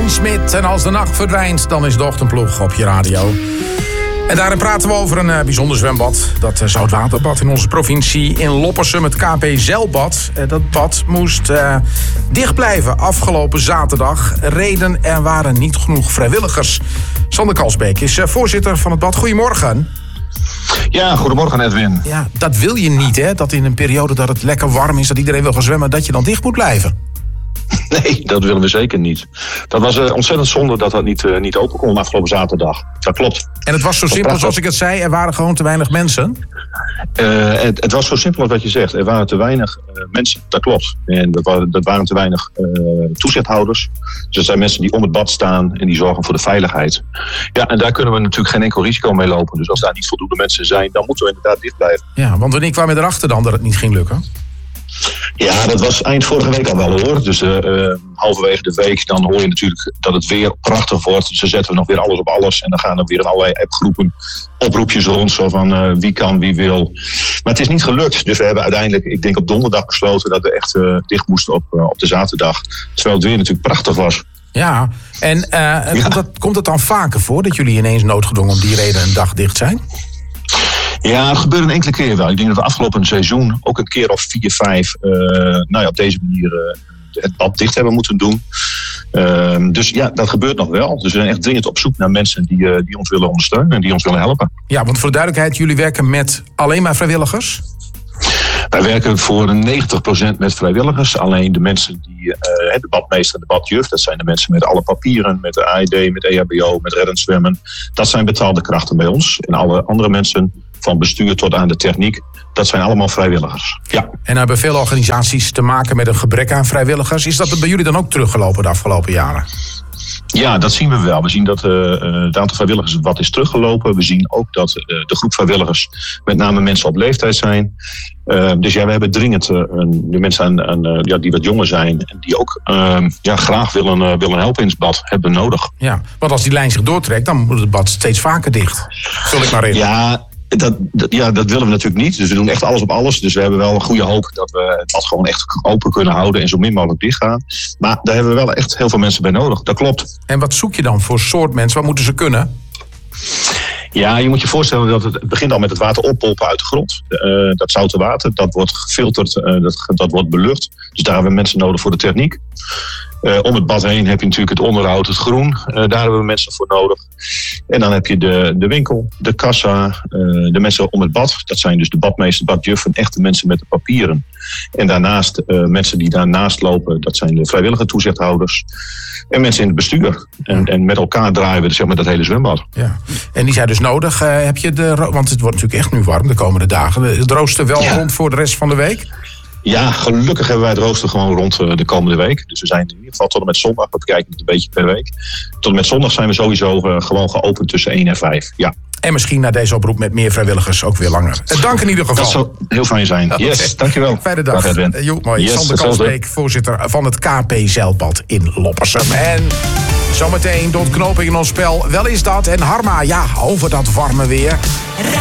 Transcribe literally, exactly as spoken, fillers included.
Jan Smit. En als de nacht verdwijnt, dan is de ochtendploeg op je radio. En daarin praten we over een uh, bijzonder zwembad. Dat uh, zoutwaterbad in onze provincie. In Loppersum, het K P Zeilbad. Uh, dat bad moest uh, dicht blijven afgelopen zaterdag. Reden, er waren niet genoeg vrijwilligers. Sander Kalsbeek is uh, voorzitter van het bad. Goedemorgen. Ja, goedemorgen Edwin. Ja, dat wil je niet, hè? Dat in een periode dat het lekker warm is, dat iedereen wil gaan zwemmen, dat je dan dicht moet blijven. Nee, dat willen we zeker niet. Dat was uh, ontzettend zonde dat dat niet, uh, niet open kon afgelopen zaterdag. Dat klopt. En het was zo simpel zoals ik het zei, er waren gewoon te weinig mensen? Uh, het, het was zo simpel als wat je zegt. Er waren te weinig uh, mensen, dat klopt. En dat waren, dat waren te weinig uh, toezichthouders. Dus dat zijn mensen die om het bad staan en die zorgen voor de veiligheid. Ja, en daar kunnen we natuurlijk geen enkel risico mee lopen. Dus als daar niet voldoende mensen zijn, dan moeten we inderdaad dicht blijven. Ja, want wanneer kwamen we erachter dan dat het niet ging lukken? Ja, dat was eind vorige week al wel hoor. Dus uh, uh, halverwege de week dan hoor je natuurlijk dat het weer prachtig wordt. Dus dan zetten we nog weer alles op alles. En dan gaan er weer in allerlei appgroepen oproepjes rond. Zo van uh, wie kan, wie wil. Maar het is niet gelukt. Dus we hebben uiteindelijk, ik denk op donderdag besloten dat we echt uh, dicht moesten op, uh, op de zaterdag. Terwijl het weer natuurlijk prachtig was. Ja, en uh, ja. Komt, dat, komt het dan vaker voor dat jullie ineens noodgedwongen om die reden een dag dicht zijn? Ja, het gebeurt een enkele keer wel. Ik denk dat we afgelopen seizoen ook een keer of vier, vijf... Uh, nou ja, op deze manier uh, het bad dicht hebben moeten doen. Uh, dus ja, dat gebeurt nog wel. Dus we zijn echt dringend op zoek naar mensen die, uh, die ons willen ondersteunen en die ons willen helpen. Ja, want voor de duidelijkheid, jullie werken met alleen maar vrijwilligers? Wij werken voor negentig procent met vrijwilligers. Alleen de mensen die, uh, de badmeester en de badjuf, dat zijn de mensen met alle papieren, met de A I D, met E H B O, met reddend zwemmen. Dat zijn betaalde krachten bij ons. En alle andere mensen, van bestuur tot aan de techniek, dat zijn allemaal vrijwilligers. Ja. En hebben veel organisaties te maken met een gebrek aan vrijwilligers. Is dat bij jullie dan ook teruggelopen de afgelopen jaren? Ja, dat zien we wel. We zien dat uh, het aantal vrijwilligers wat is teruggelopen. We zien ook dat uh, de groep vrijwilligers met name mensen op leeftijd zijn. Uh, dus ja, we hebben dringend uh, de mensen aan, aan, uh, ja, die wat jonger zijn en die ook uh, ja, graag willen, uh, willen helpen in het bad, hebben nodig. Ja, want als die lijn zich doortrekt, dan moet het bad steeds vaker dicht. Zul ik maar regelen. Ja. Dat, dat, ja, dat willen we natuurlijk niet. Dus we doen echt alles op alles. Dus we hebben wel een goede hoop dat we het bad gewoon echt open kunnen houden en zo min mogelijk dicht gaan. Maar daar hebben we wel echt heel veel mensen bij nodig. Dat klopt. En wat zoek je dan voor soort mensen? Wat moeten ze kunnen? Ja, je moet je voorstellen dat het, het begint al met het water oppompen uit de grond. Uh, dat zoute water, dat wordt gefilterd, uh, dat, dat wordt belucht. Dus daar hebben we mensen nodig voor de techniek. Uh, om het bad heen heb je natuurlijk het onderhoud, het groen. Uh, daar hebben we mensen voor nodig. En dan heb je de, de winkel, de kassa, uh, de mensen om het bad. Dat zijn dus de badmeester, badjuffen, echte mensen met de papieren. En daarnaast uh, mensen die daarnaast lopen, dat zijn de vrijwillige toezichthouders. En mensen in het bestuur. En, en met elkaar draaien we zeg maar, dat hele zwembad. Ja. En die zijn dus nodig. Uh, heb je de, want het wordt natuurlijk echt nu warm de komende dagen. Het rooster wel ja. rond voor de rest van de week? Ja, gelukkig hebben wij het rooster gewoon rond de komende week. Dus we zijn in ieder geval tot en met zondag, we kijken het een beetje per week. Tot en met zondag zijn we sowieso uh, gewoon geopend tussen één en vijf. Ja. En misschien na deze oproep met meer vrijwilligers ook weer langer. Dank in ieder geval. Dat zou heel fijn zijn. Yes, okay. Dankjewel. Fijne dag. dag jo, mooi. Yes, Sander Kalsbeek, voorzitter van het K P Zeilbad in Loppersum. En zometeen de ontknoping in ons spel. Wel is dat. En Harma, ja, over dat warme weer.